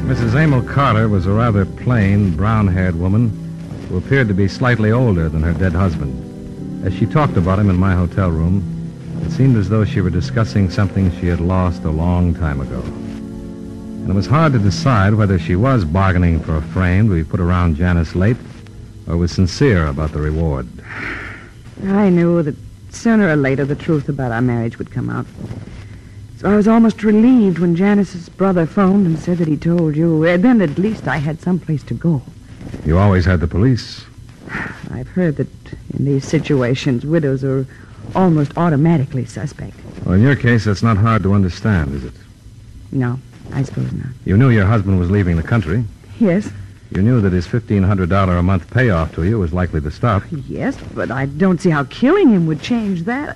Mrs. Emil Carter was a rather plain, brown-haired woman who appeared to be slightly older than her dead husband. As she talked about him in my hotel room, it seemed as though she were discussing something she had lost a long time ago. And it was hard to decide whether she was bargaining for a frame to be put around Janice Late or was sincere about the reward. I knew that sooner or later the truth about our marriage would come out. So I was almost relieved when Janice's brother phoned and said that he told you. Then at least I had someplace to go. You always had the police. I've heard that in these situations, widows are almost automatically suspect. Well, in your case, that's not hard to understand, is it? No, I suppose not. You knew your husband was leaving the country. Yes. You knew that his $1,500 a month payoff to you was likely to stop. Yes, but I don't see how killing him would change that.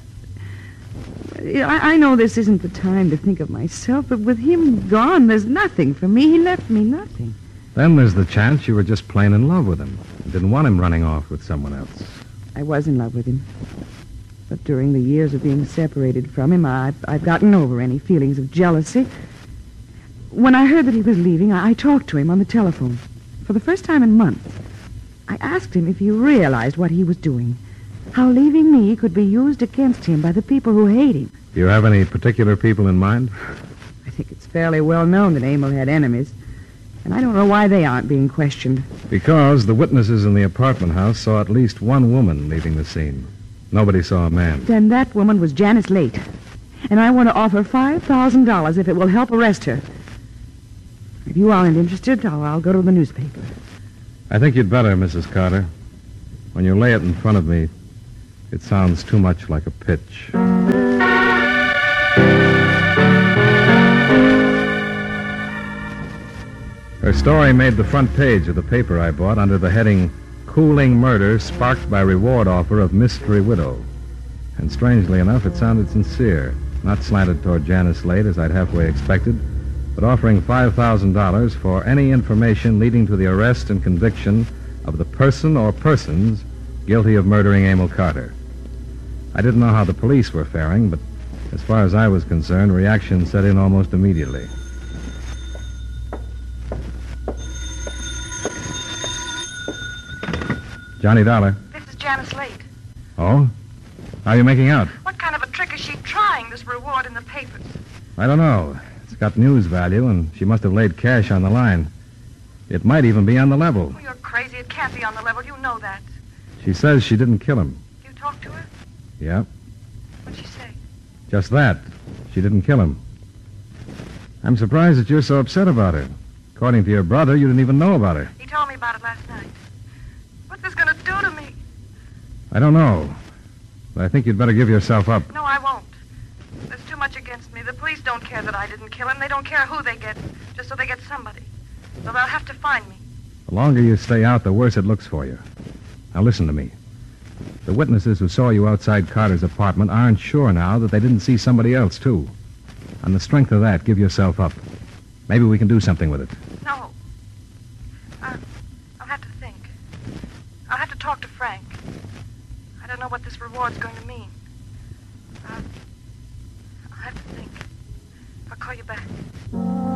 I know this isn't the time to think of myself, but with him gone, there's nothing for me. He left me nothing. Then there's the chance you were just plain in love with him. You didn't want him running off with someone else. I was in love with him. But during the years of being separated from him, I've gotten over any feelings of jealousy. When I heard that he was leaving, I talked to him on the telephone. For the first time in months, I asked him if he realized what he was doing. How leaving me could be used against him by the people who hate him. Do you have any particular people in mind? I think it's fairly well known that Emil had enemies. And I don't know why they aren't being questioned. Because the witnesses in the apartment house saw at least one woman leaving the scene. Nobody saw a man. Then that woman was Janice Late. And I want to offer $5,000 if it will help arrest her. If you aren't interested, I'll go to the newspaper. I think you'd better, Mrs. Carter. When you lay it in front of me, it sounds too much like a pitch. Her story made the front page of the paper I bought under the heading, Cooling Murder Sparked by Reward Offer of Mystery Widow. And strangely enough, it sounded sincere, not slanted toward Janice Late as I'd halfway expected, but offering $5,000 for any information leading to the arrest and conviction of the person or persons guilty of murdering Emil Carter. I didn't know how the police were faring, but as far as I was concerned, reaction set in almost immediately. Johnny Dollar. This is Janice Late. Oh? How are you making out? What kind of a trick is she trying, this reward in the papers? I don't know. It's got news value, and she must have laid cash on the line. It might even be on the level. Oh, you're crazy. It can't be on the level. You know that. She says she didn't kill him. You talked to her? Yeah, What'd she say? just that. She didn't kill him. I'm surprised that you're so upset about her. According to your brother, you didn't even know about her. He told me about it last night. What's this going to do to me? I don't know. But I think you'd better give yourself up. No, I won't. There's too much against me. The police don't care that I didn't kill him. They don't care who they get, just so they get somebody. So they'll have to find me. The longer you stay out, the worse it looks for you. Now listen to me. The witnesses who saw you outside Carter's apartment aren't sure now that they didn't see somebody else, too. On the strength of that, give yourself up. Maybe we can do something with it. No. I'll have to think. I'll have to talk to Frank. I don't know what this reward's going to mean. I'll have to think. I'll call you back.